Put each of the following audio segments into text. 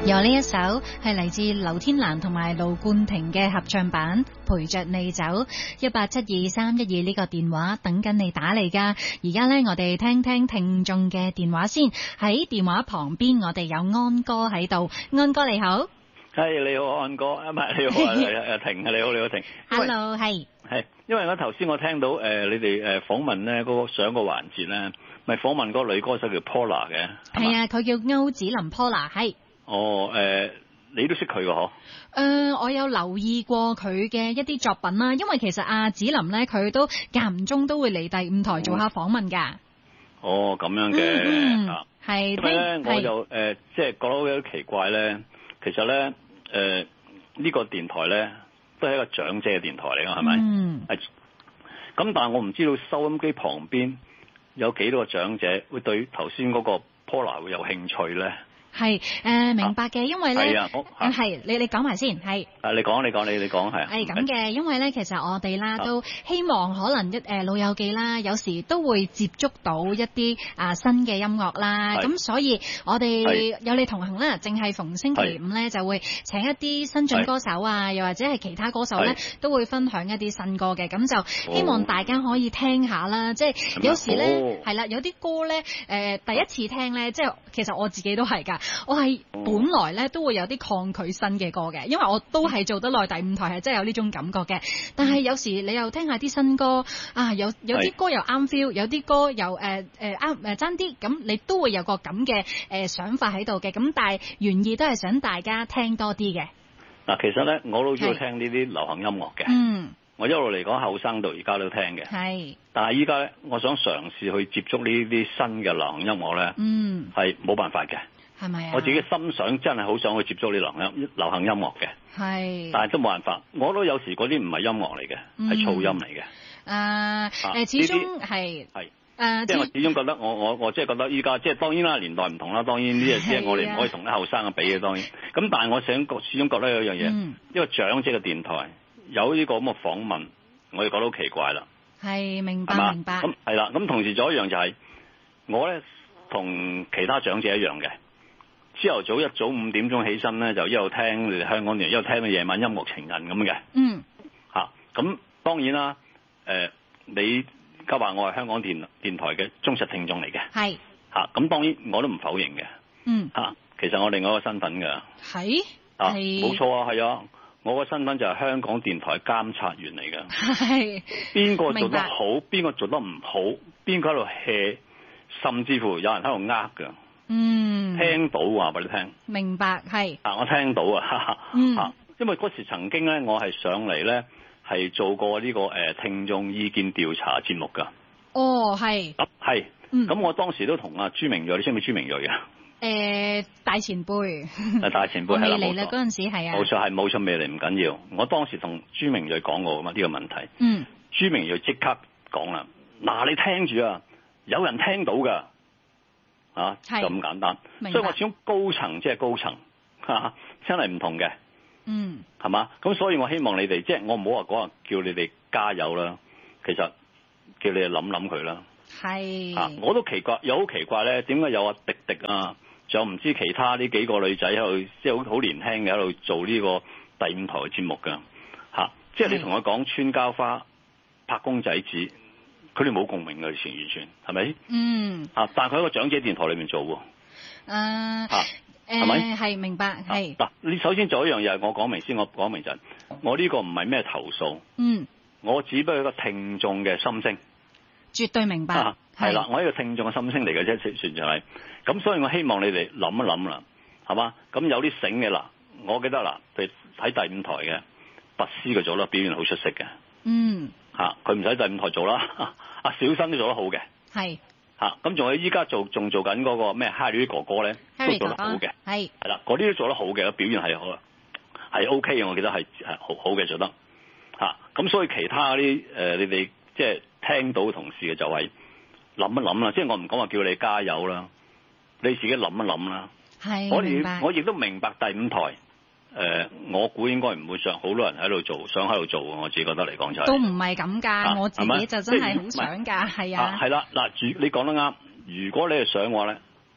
有呢一首係嚟自劉天蘭同埋盧冠廷嘅合唱版，陪着你走。1872312呢個電話等緊你打嚟噶。而家呢，我哋聽聽聽眾嘅電話先。喺電話旁邊，我哋有安哥喺度。安哥你好， 係你好，安哥，唔係你好啊，婷啊，你好，你好婷。 Hello， 係。 係，因為我頭先我聽到你哋訪問咧嗰個上個環節咧，咪訪問嗰個女歌手叫 Paula 嘅。 係啊，佢叫歐子林 Paula， 係。 哦，你都識佢㗎嗬？ 我有留意過佢嘅一啲作品啦，因為其實阿子林咧，佢都間唔中都會嚟第五台做下訪問㗎。 哦，咁樣嘅， 係。 因為咧，我就即係覺得有啲奇怪咧，其實咧，呢個電台咧都係一個長者嘅電台嚟㗎，係咪？係。咁但係我唔知道收音機旁邊有幾多個長者會對頭先嗰個 Paula 會有興趣咧？ 係明白嘅，因為咧係你講埋先，係你講係咁嘅，因為咧其實我哋啦都希望可能老友記啦，有時都會接觸到一啲新嘅音樂啦，咁所以我哋有你同行啦，淨係逢星期五咧就會請一啲新晉歌手啊，又或者係其他歌手咧都會分享一啲新歌嘅，咁就希望大家可以聽下啦，即係有時咧係啦，有啲歌咧第一次聽咧，即係其實我自己都係㗎。我係本來咧都會有啲抗拒新嘅歌嘅，因為我都係做得耐第五台，係真係有呢種感覺嘅。但係有時你又聽下啲新歌啊，有啲歌又啱 feel， 有啲歌又啱爭啲，咁你都會有個咁嘅想法喺度嘅。咁但係原意都係想大家聽多啲嘅。 嗱，其實咧我都中意聽呢啲流行音樂嘅。我一路嚟講後生到而家都聽嘅。係。但係依家咧，我想嘗試去接觸呢啲新嘅流行音樂咧，係冇辦法嘅。係咪啊？我自己心想真係好想去接觸呢流行音樂嘅，係，但係都冇辦法。我都有時嗰啲唔係音樂嚟嘅，係噪音嚟嘅。始終係即係我始終覺得我即係覺得依家即係當然啦，年代唔同啦，當然呢樣即係我哋唔可以同啲後生嘅比嘅，當然。咁但係我想始終覺得有一樣嘢，一個長者嘅電台有呢個咁嘅訪問，我哋覺得好奇怪啦。係，明白明白。咁係啦，咁同時仲有一樣就係我咧同其他長者一樣嘅。朝頭早一早5點鐘起身咧，就一路聽你哋香港電台，一路聽到夜晚音樂情人咁嘅。咁當然啦，你而家話我係香港電台嘅忠實聽眾嚟嘅。係。咁當然我都唔否認嘅。其實我另外一個身份㗎。係。冇錯啊，係啊，我個身份就係香港電台監察員嚟㗎。係。邊個做得好，邊個做得唔好，邊個喺度 hea， 甚至乎有人喺度呃㗎。聽到話俾你聽，明白係。我聽到因為嗰時曾經咧，我係上嚟咧係做過呢個聽眾意見調查節目㗎。哦，係。係。咁我當時都同阿朱明銳，你識唔識朱明銳啊？大前輩。大前輩係啦，冇錯。嗰陣時係啊。冇錯，未嚟唔緊要。我當時同朱明銳講過㗎嘛呢個問題。朱明銳即刻講啦，嗱你聽住啊，有人聽到㗎。就咁簡單，所以我始終高層即係高層，真係唔同嘅，係嘛？咁所以我希望你哋，即係我唔好話講叫你哋加油啦，其實叫你哋諗諗佢啦。係，我都奇怪，有好奇怪咧，點解有阿迪迪啊，仲有唔知其他呢幾個女仔喺度，即係好年輕嘅喺度做呢個第五台嘅節目㗎，即係你同佢講穿膠花、拍公仔紙。佢哋冇共鳴嘅，完全係咪？但係佢喺個長者電台裏面做喎。係咪？係明白。係嗱，你首先做一樣嘢，我講明先，我講明就係，我呢個唔係咩投訴。我只不過係一個聽眾嘅心聲。絕對明白。係啦，我係一個聽眾嘅心聲嚟嘅啫，算就係。咁所以我希望你哋諗一諗啦，係嘛？咁有啲醒嘅啦，我記得啦，譬如喺第五台嘅拔絲佢做得表現好出色嘅。佢唔使第五台做啦，阿小新都做得好嘅。係。咁仲有依家仲做緊嗰個咩 Harry 哥哥咧，都做得好嘅。係。係啦，嗰啲都做得好嘅，表現係好，係 OK 嘅，我記得係好嘅做得。咁所以其他啲你哋即係聽到同事嘅就係諗一諗啦，即係我唔講話叫你加油啦，你自己諗一諗啦。係。我亦都明白第五台。我估應該唔會上好多人喺度做，想喺度做我自己覺得嚟講就係。都唔係咁㗎，我自己就真係好想㗎，係啊。係啦，嗱，你講得啱。如果你係想嘅話咧，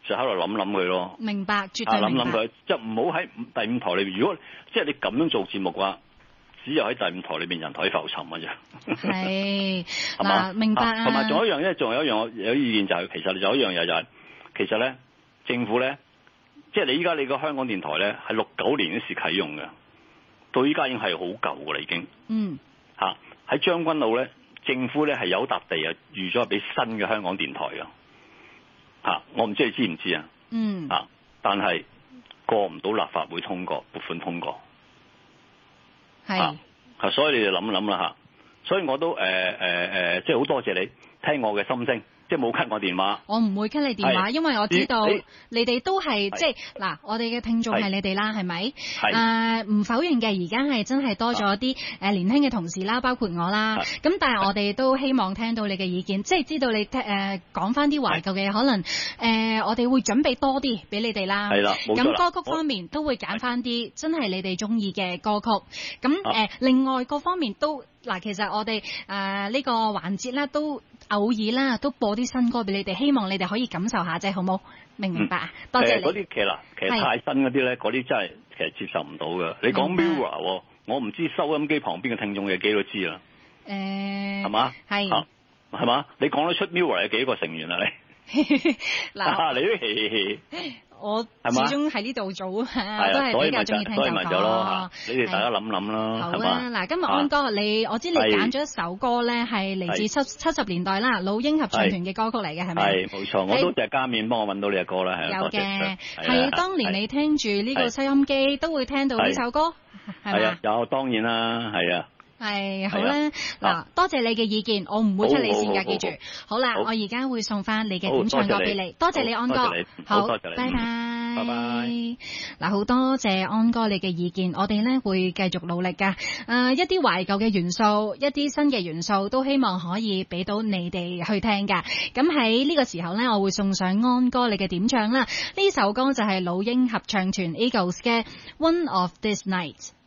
就喺度諗佢咯。 明白，絕對明白。 諗佢，即係唔好喺第五台裏邊。如果即係你咁樣做節目嘅話，只有喺第五台裏邊人海浮沉嘅啫。 係， 係嘛？ 明白啊。 同埋仲有一樣咧，仲有一樣有意見就係，其實仲有一樣嘢就係，其實咧政府咧，即係你依家你個香港電台咧係69年嗰時啟用嘅，到依家已經係好舊㗎啦，已經。嗯。嚇！喺將軍澳咧，政府咧係有笪地啊，預咗俾新嘅香港電台㗎。嚇！我唔知你知唔知啊？嗯。嚇！但係過唔到立法會通過撥款通過。係。所以你就諗啦嚇。所以我都即係好多謝你聽我嘅心聲。即係冇 cut 我電話，我唔會 cut 你電話，因為我知道你哋都係即係嗱，我哋嘅聽眾係你哋啦，係咪？唔否認嘅，而家係真係多咗啲年輕嘅同事啦，包括我啦。咁但係我哋都希望聽到你嘅意見，即係知道你講翻啲懷舊嘅，可能我哋會準備多啲俾你哋啦。係啦，冇錯啦。咁歌曲方面都會揀翻啲真係你哋中意嘅歌曲。咁另外各方面都嗱，其實我哋呢個環節咧都偶爾啦，都播啲新歌俾你哋，希望你哋可以感受下啫，好冇？明唔明白啊？多謝你。嗰啲其實太新嗰啲咧，嗰啲真係其實接受唔到嘅。你講 Mirror，我唔知收音機旁邊嘅聽眾有幾多知啦。係嘛？係嘛？你講得出 Mirror 有幾個成員啊？你嗱，你都我始終喺呢度做啊，都係比較中意聽舊歌。所以咪就咯，你哋大家諗諗啦。好啊，嗱，今日安哥，我知你揀咗一首歌咧，係嚟自70年代啦，老鷹合唱團嘅歌曲嚟嘅，係咪？係，冇錯，我都就係加面幫我揾到你嘅歌啦，係。有嘅，係當年你聽住呢個收音機都會聽到呢首歌，係咪？有，當然啦，係啊。係好啦，嗱，多謝你嘅意見，我唔會出你線㗎，記住。好啦，我而家會送翻你嘅點唱歌俾你，多謝你安哥，好，拜拜，拜拜。嗱，好多謝安哥你嘅意見，我哋呢會繼續努力噶。一啲懷舊嘅元素，一啲新嘅元素，都希望可以俾到你哋去聽噶。咁喺呢個時候呢，我會送上安哥你嘅點唱啦。呢首歌就係老鷹合唱團 Eagles 嘅 One of These Nights。